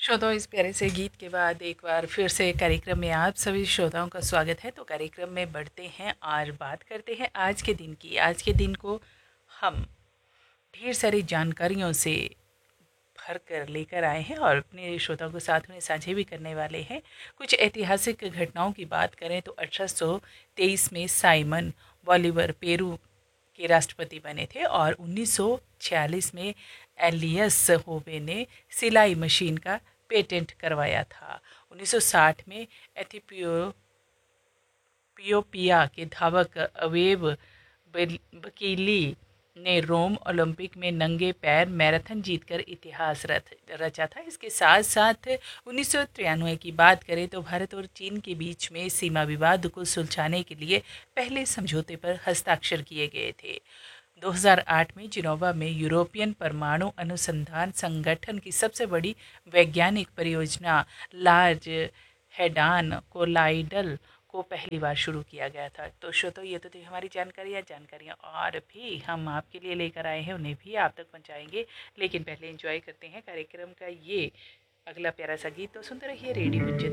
श्रोताओं, इस प्यारे से गीत के बाद एक बार फिर से कार्यक्रम में आप सभी श्रोताओं का स्वागत है। तो कार्यक्रम में बढ़ते हैं और बात करते हैं आज के दिन की। आज के दिन को हम ढेर सारी जानकारियों से भर कर लेकर आए हैं और अपने श्रोताओं के साथ में साझा भी करने वाले हैं। कुछ ऐतिहासिक घटनाओं की बात करें तो 1823 में साइमन बॉलीवर पेरू के राष्ट्रपति बने थे और 1946 में एलियस होवे ने सिलाई मशीन का पेटेंट करवाया था। 1960 में एथियोपिया के धावक अवेब बकीली ने रोम ओलंपिक में नंगे पैर मैराथन जीतकर इतिहास रचा था। इसके साथ साथ 1993 की बात करें तो भारत और चीन के बीच में सीमा विवाद को सुलझाने के लिए पहले समझौते पर हस्ताक्षर किए गए थे। 2008 में जिनोवा में यूरोपियन परमाणु अनुसंधान संगठन की सबसे बड़ी वैज्ञानिक परियोजना लार्ज हैडान कोलाइडल को पहली बार शुरू किया गया था। तो श्रोतो, ये तो थी हमारी जानकारियाँ और भी हम आपके लिए लेकर आए हैं, उन्हें भी आप तक पहुंचाएंगे। लेकिन पहले एंजॉय करते हैं कार्यक्रम का ये अगला प्यारा सा गीत। तो सुनते रहिए रेडियो